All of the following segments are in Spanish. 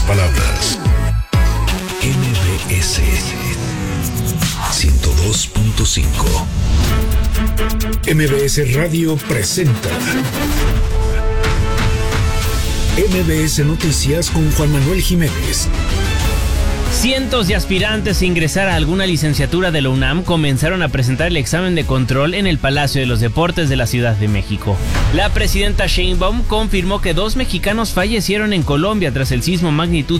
palabras. MBS 102.5. MBS Radio presenta MBS Noticias con Juan Manuel Jiménez. Cientos de aspirantes a ingresar a alguna licenciatura de la UNAM comenzaron a presentar el examen de control en el Palacio de los Deportes de la Ciudad de México. La presidenta Sheinbaum confirmó que 2 mexicanos fallecieron en Colombia tras el sismo magnitud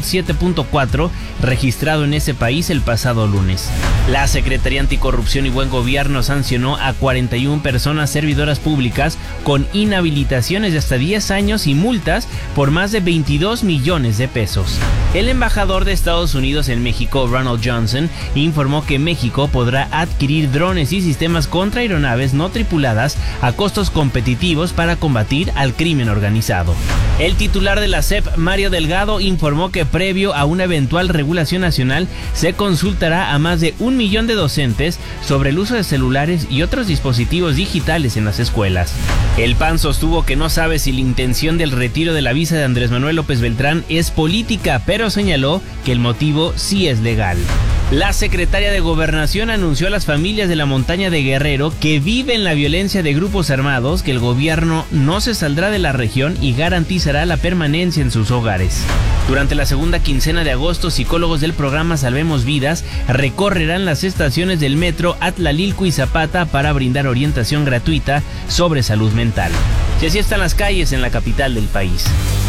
7.4 registrado en ese país el pasado lunes. La Secretaría Anticorrupción y Buen Gobierno sancionó a 41 personas servidoras públicas con inhabilitaciones de hasta 10 años y multas por más de 22 millones de pesos. El embajador de Estados Unidos en México, Ronald Johnson, informó que México podrá adquirir drones y sistemas contra aeronaves no tripuladas a costos competitivos para combatir al crimen organizado. El titular de la SEP, Mario Delgado, informó que previo a una eventual regulación nacional se consultará a más de 1 millón de docentes sobre el uso de celulares y otros dispositivos digitales en las escuelas. El PAN sostuvo que no sabe si la intención del retiro de la visa de Andrés Manuel López Beltrán es política, pero señaló que el motivo sí es legal. La secretaria de Gobernación anunció a las familias de la montaña de Guerrero que viven la violencia de grupos armados que el gobierno no se saldrá de la región y garantizará la permanencia en sus hogares. Durante la segunda quincena de agosto, psicólogos del programa Salvemos Vidas recorrerán las estaciones del metro Atlalilco y Zapata para brindar orientación gratuita sobre salud mental. Y así están las calles en la capital del país.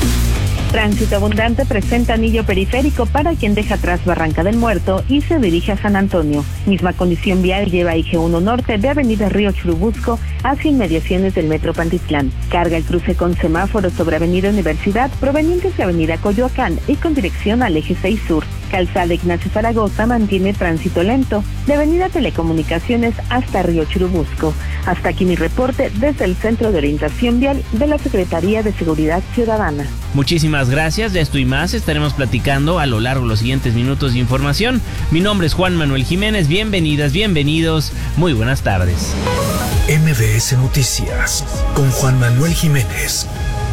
Tránsito abundante presenta anillo periférico para quien deja atrás Barranca del Muerto y se dirige a San Antonio. Misma condición vial lleva Eje 1 Norte de Avenida Río Churubusco hacia inmediaciones del Metro Pantitlán. Carga el cruce con semáforos sobre Avenida Universidad provenientes de Avenida Coyoacán y con dirección al Eje 6 Sur. Calzada Ignacio Zaragoza mantiene tránsito lento de Avenida Telecomunicaciones hasta Río Churubusco. Hasta aquí mi reporte desde el Centro de Orientación Vial de la Secretaría de Seguridad Ciudadana. Muchísimas gracias, de esto y más estaremos platicando a lo largo de los siguientes minutos de información. Mi nombre es Juan Manuel Jiménez, bienvenidas, bienvenidos, muy buenas tardes. MBS Noticias con Juan Manuel Jiménez.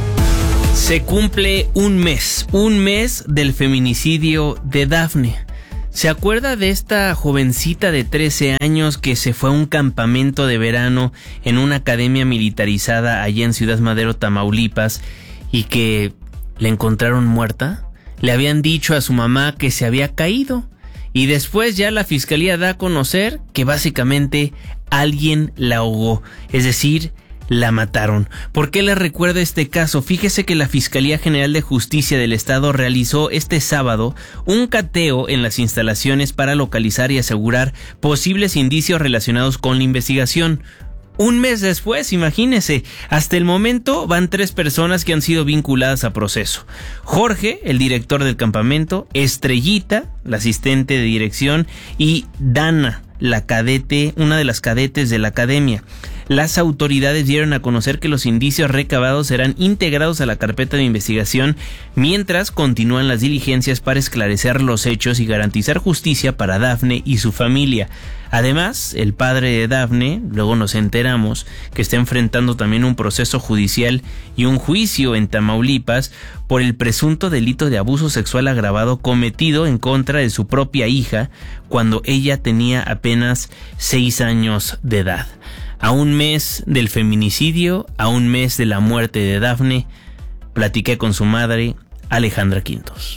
Se cumple un mes del feminicidio de Dafne. ¿Se acuerda de esta jovencita de 13 años que se fue a un campamento de verano en una academia militarizada allá en Ciudad Madero, Tamaulipas, y que la encontraron muerta? Le habían dicho a su mamá que se había caído y después ya la fiscalía da a conocer que básicamente alguien la ahogó, es decir, la mataron. ¿Por qué les recuerdo este caso? Fíjese que la Fiscalía General de Justicia del Estado realizó este sábado un cateo en las instalaciones para localizar y asegurar posibles indicios relacionados con la investigación. Un mes después, imagínese, hasta el momento van 3 personas que han sido vinculadas a proceso. Jorge, el director del campamento, Estrellita, la asistente de dirección, y Dana, la cadete, una de las cadetes de la academia. Las autoridades dieron a conocer que los indicios recabados serán integrados a la carpeta de investigación mientras continúan las diligencias para esclarecer los hechos y garantizar justicia para Dafne y su familia. Además, el padre de Dafne, luego nos enteramos que está enfrentando también un proceso judicial y un juicio en Tamaulipas por el presunto delito de abuso sexual agravado cometido en contra de su propia hija cuando ella tenía apenas 6 años de edad. A un mes del feminicidio, a un mes de la muerte de Dafne, platiqué con su madre, Alejandra Quintos.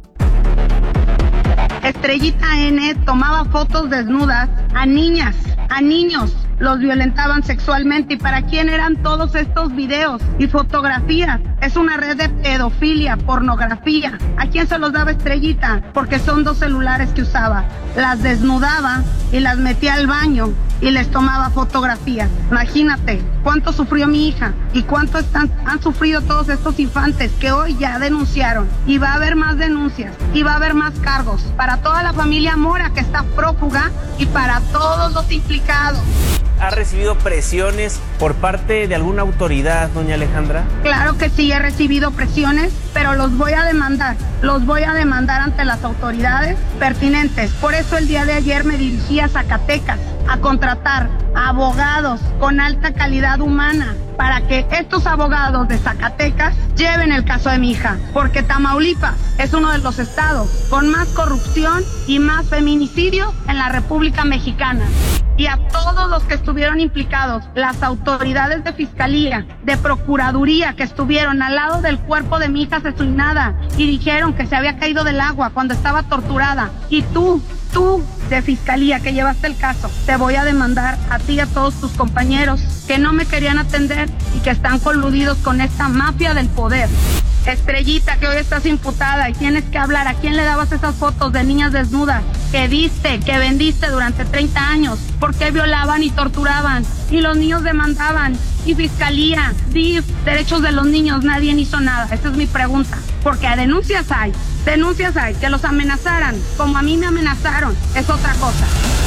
Estrellita N tomaba fotos desnudas a niñas, a niños, los violentaban sexualmente. ¿Y para quién eran todos estos videos y fotografías? Es una red de pedofilia, pornografía. ¿A quién se los daba Estrellita? Porque son 2 celulares que usaba. Las desnudaba y las metía al baño y les tomaba fotografías. Imagínate cuánto sufrió mi hija y cuánto han sufrido todos estos infantes que hoy ya denunciaron. Y va a haber más denuncias y va a haber más cargos para toda la familia Mora que está prófuga y para todos los implicados. ¿Ha recibido presiones por parte de alguna autoridad, doña Alejandra? Claro que sí, he recibido presiones, pero los voy a demandar ante las autoridades pertinentes. Por eso el día de ayer me dirigí a Zacatecas a contratar abogados con alta calidad humana para que estos abogados de Zacatecas lleven el caso de mi hija, porque Tamaulipas es uno de los estados con más corrupción y más feminicidios en la República Mexicana. Y a todos los que estuvieron implicados, las autoridades de fiscalía, de procuraduría que estuvieron al lado del cuerpo de mi hija asesinada y dijeron que se había caído del agua cuando estaba torturada. Y tú de fiscalía que llevaste el caso, te voy a demandar a ti y a todos tus compañeros que no me querían atender y que están coludidos con esta mafia del poder. Estrellita, que hoy estás imputada y tienes que hablar. ¿A quién le dabas esas fotos de niñas desnudas que diste, que vendiste durante 30 años? ¿Por qué violaban y torturaban? Y los niños demandaban. Y fiscalía, DIF, derechos de los niños, nadie hizo nada. Esa es mi pregunta. Porque denuncias hay. Que los amenazaran, como a mí me amenazaron, es otra cosa.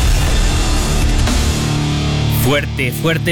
Fuerte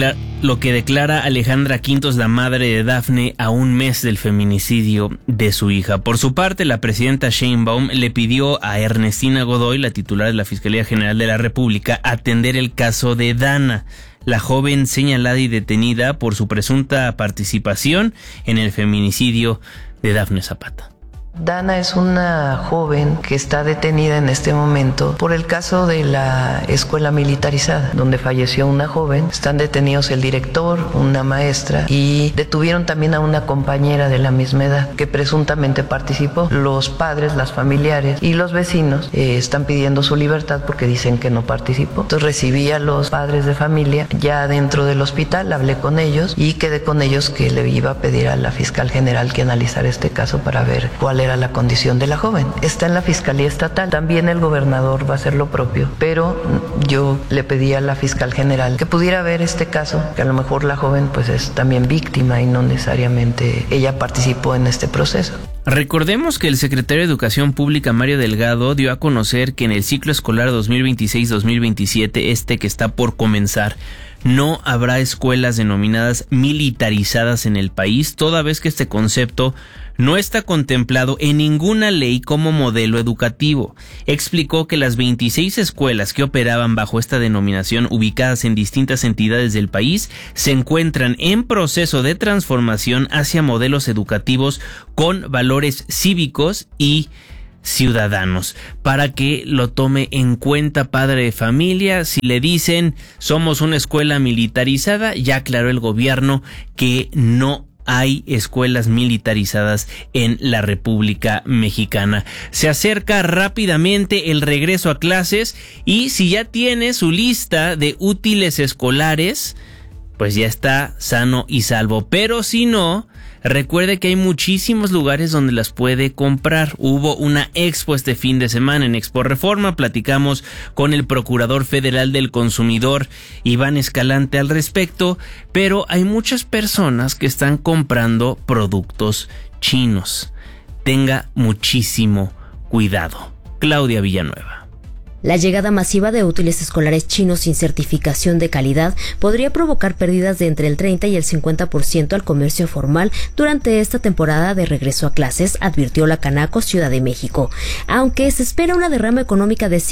lo que declara Alejandra Quintos, la madre de Dafne, a un mes del feminicidio de su hija. Por su parte, la presidenta Sheinbaum le pidió a Ernestina Godoy, la titular de la Fiscalía General de la República, atender el caso de Dana, la joven señalada y detenida por su presunta participación en el feminicidio de Dafne Zapata. Dana es una joven que está detenida en este momento por el caso de la escuela militarizada, donde falleció una joven. Están detenidos el director, una maestra, y detuvieron también a una compañera de la misma edad que presuntamente participó. Los padres, las familiares y los vecinos están pidiendo su libertad porque dicen que no participó. Entonces recibí a los padres de familia ya dentro del hospital, hablé con ellos y quedé con ellos que le iba a pedir a la fiscal general que analizara este caso para ver cuál era la condición de la joven. Está en la Fiscalía Estatal. También el gobernador va a hacer lo propio, pero yo le pedí a la fiscal general que pudiera ver este caso, que a lo mejor la joven pues es también víctima y no necesariamente ella participó en este proceso. Recordemos que el secretario de Educación Pública, Mario Delgado, dio a conocer que en el ciclo escolar 2026-2027, que está por comenzar, no habrá escuelas denominadas militarizadas en el país, toda vez que este concepto no está contemplado en ninguna ley como modelo educativo. Explicó que las 26 escuelas que operaban bajo esta denominación, ubicadas en distintas entidades del país, se encuentran en proceso de transformación hacia modelos educativos con valores cívicos y ciudadanos, para que lo tome en cuenta, padre de familia. Si le dicen somos una escuela militarizada, ya aclaró el gobierno que no hay escuelas militarizadas en la República Mexicana. Se acerca rápidamente el regreso a clases y si ya tiene su lista de útiles escolares, pues ya está sano y salvo. Pero si no, recuerde que hay muchísimos lugares donde las puede comprar. Hubo una expo este fin de semana en Expo Reforma. Platicamos con el Procurador Federal del Consumidor, Iván Escalante, al respecto. Pero hay muchas personas que están comprando productos chinos. Tenga muchísimo cuidado. Claudia Villanueva. La llegada masiva de útiles escolares chinos sin certificación de calidad podría provocar pérdidas de entre el 30 y el 50% al comercio formal durante esta temporada de regreso a clases, advirtió la Canaco Ciudad de México. Aunque se espera una derrama económica de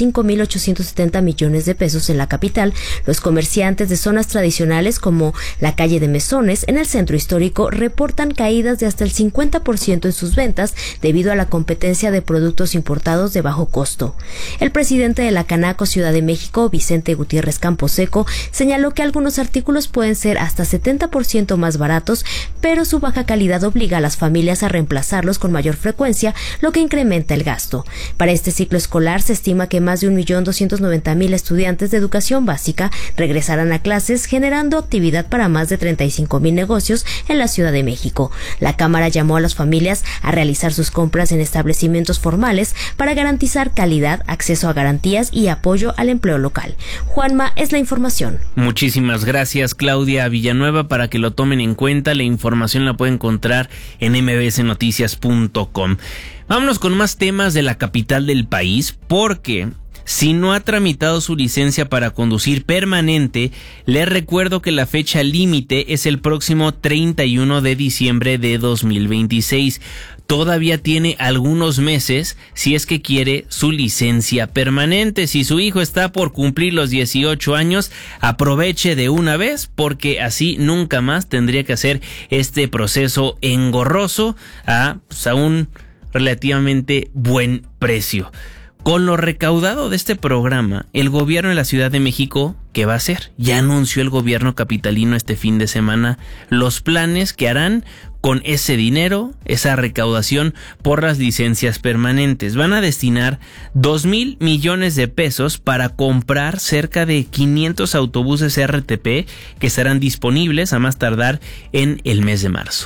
5.870 millones de pesos en la capital, los comerciantes de zonas tradicionales como la calle de Mesones en el centro histórico reportan caídas de hasta el 50% en sus ventas debido a la competencia de productos importados de bajo costo. El presidente de la Canaco Ciudad de México, Vicente Gutiérrez Camposeco, señaló que algunos artículos pueden ser hasta 70% más baratos, pero su baja calidad obliga a las familias a reemplazarlos con mayor frecuencia, lo que incrementa el gasto. Para este ciclo escolar se estima que más de 1.290.000 estudiantes de educación básica regresarán a clases, generando actividad para más de 35.000 negocios en la Ciudad de México. La Cámara llamó a las familias a realizar sus compras en establecimientos formales para garantizar calidad, acceso a garantías y apoyo al empleo local. Juanma, es la información. Muchísimas gracias, Claudia Villanueva. Para que lo tomen en cuenta, la información la pueden encontrar en mbsnoticias.com. Vámonos con más temas de la capital del país, porque Si no ha tramitado su licencia para conducir permanente, le recuerdo que la fecha límite es el próximo 31 de diciembre de 2026. Todavía tiene algunos meses si es que quiere su licencia permanente. Si su hijo está por cumplir los 18 años, aproveche de una vez, porque así nunca más tendría que hacer este proceso engorroso a un relativamente buen precio. Con lo recaudado de este programa, el gobierno de la Ciudad de México, ¿qué va a hacer? Ya anunció el gobierno capitalino este fin de semana los planes que harán con ese dinero, esa recaudación por las licencias permanentes. Van a destinar 2,000 millones de pesos para comprar cerca de 500 autobuses RTP que estarán disponibles a más tardar en el mes de marzo.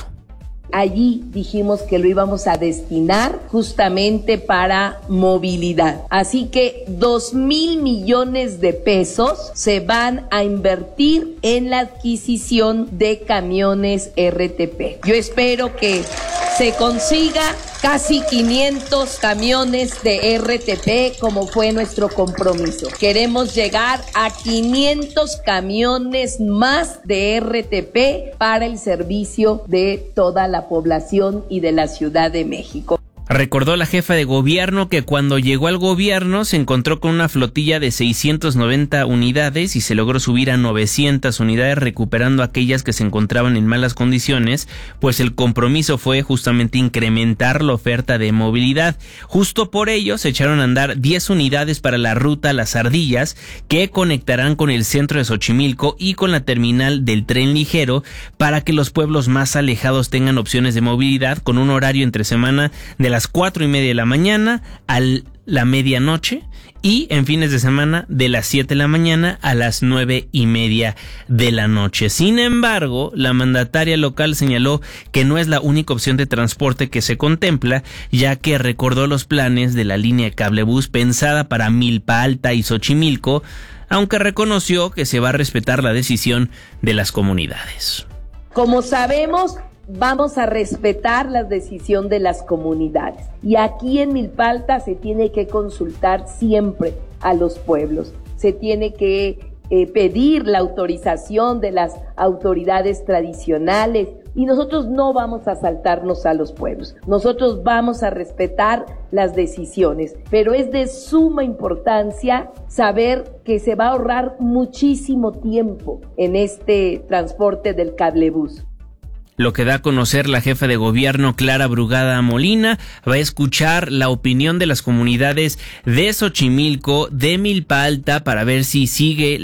Allí dijimos que lo íbamos a destinar justamente para movilidad. Así que 2,000 millones de pesos se van a invertir en la adquisición de camiones RTP. Yo espero que se consiga casi 500 camiones de RTP como fue nuestro compromiso. Queremos llegar a 500 camiones más de RTP para el servicio de toda la población y de la Ciudad de México. Recordó la jefa de gobierno que cuando llegó al gobierno se encontró con una flotilla de 690 unidades y se logró subir a 900 unidades, recuperando aquellas que se encontraban en malas condiciones, pues el compromiso fue justamente incrementar la oferta de movilidad. Justo por ello se echaron a andar 10 unidades para la ruta Las Ardillas, que conectarán con el centro de Xochimilco y con la terminal del tren ligero, para que los pueblos más alejados tengan opciones de movilidad con un horario entre semana de las 4:30 de la mañana a la medianoche y en fines de semana de las 7 de la mañana a las 9:30 de la noche. Sin embargo, la mandataria local señaló que no es la única opción de transporte que se contempla, ya que recordó los planes de la línea de cablebús pensada para Milpa Alta y Xochimilco, aunque reconoció que se va a respetar la decisión de las comunidades. Como sabemos, vamos a respetar la decisión de las comunidades. Y aquí en Milpa Alta se tiene que consultar siempre a los pueblos. Se tiene que pedir la autorización de las autoridades tradicionales. Y nosotros no vamos a saltarnos a los pueblos. Nosotros vamos a respetar las decisiones. Pero es de suma importancia saber que se va a ahorrar muchísimo tiempo en este transporte del cablebús. Lo que da a conocer la jefa de gobierno Clara Brugada Molina, va a escuchar la opinión de las comunidades de Xochimilco, de Milpa Alta, para ver si sigue